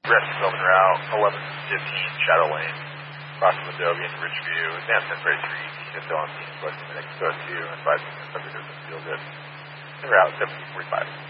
Rest Sylvan Route, 1115 Shadow Lane, crossing Adobe into Ridgeview, advance temporary 3 to fill on scene, selecting the next go to, and 5 minutes under business, feel good. En route 1745.